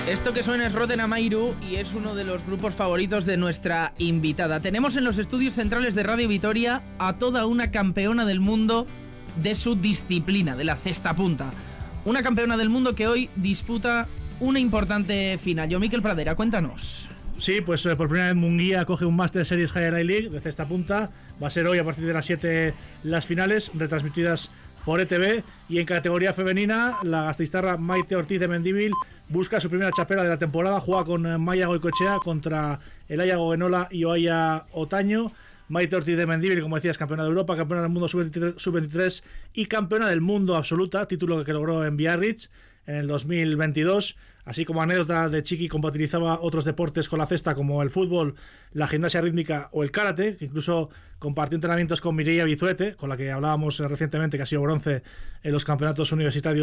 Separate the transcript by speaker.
Speaker 1: Esto que suena es Roten Amairu y es uno de los grupos favoritos de nuestra invitada. Tenemos en los estudios centrales de Radio Vitoria a toda una campeona del mundo de su disciplina, de la cesta punta. Una campeona del mundo que hoy disputa una importante final. Yo, Miquel Pradera, cuéntanos.
Speaker 2: Sí, pues por primera vez Munguía coge un Master Series Highlight League de cesta punta. Va a ser hoy a partir de las 7 las finales, retransmitidas por ETV. Y en categoría femenina, la gasteiztarra Maite Ortiz de Mendívil busca su primera chapela de la temporada. Juega con Maia Goicoechea contra Elaia Gogenola y Oaia Otaño. Maite Ortiz de Mendívil, como decías, campeona de Europa, campeona del mundo sub-23 y campeona del mundo absoluta, título que logró en Biarritz en el 2022. Así como anécdota de Chiqui, compatibilizaba otros deportes con la cesta como el fútbol, la gimnasia rítmica o el karate, que incluso compartió entrenamientos con Mireia Bizuete, con la que hablábamos recientemente, que ha sido bronce en los campeonatos universitarios